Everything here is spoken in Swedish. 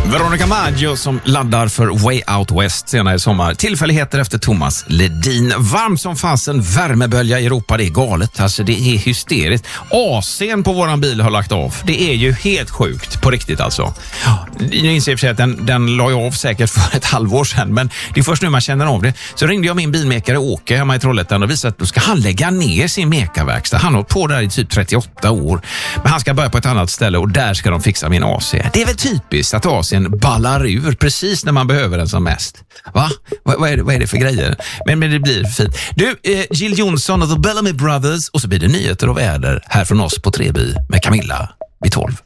Veronica Maggio som laddar för Way Out West senare i sommar. Tillfälligheter efter Thomas Ledin. Varmt som fasen, värmebölja i Europa, det är galet. Alltså det är hysteriskt. AC:n på våran bil har lagt av. Det är ju helt sjukt, på riktigt alltså. Jag inser i och för sig att den la jag av säkert för ett halvår sedan, men det är först nu man känner av det. Så ringde jag min bilmäkare Åke hemma i Trollhättan och visade att då ska han lägga ner sin mekarverkstad. Han har hållit på där i typ 38 år. Men han ska börja på ett annat ställe och där ska de fixa min AC. Det är väl typiskt att AC:n ballar ur precis när man behöver den som mest. Va? Vad är det för grejer? Men det blir fint. Du, Jill Johnson och The Bellamy Brothers, och så blir det nyheter och väder här från oss på Treby med Camilla vid 12.